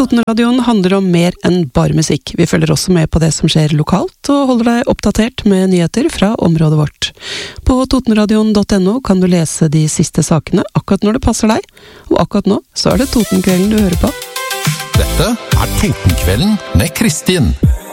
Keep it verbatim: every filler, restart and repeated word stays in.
Totenradioen handler om mer enn bare musikk. Vi følger også med på det som skjer lokalt, og holder deg oppdatert med nyheter fra området vårt. På totenradion punktum no kan du lese de siste sakene akkurat når det passer deg, og akkurat nå så er det Totenkvelden du hører på. Dette er Totenkvelden med Kristin.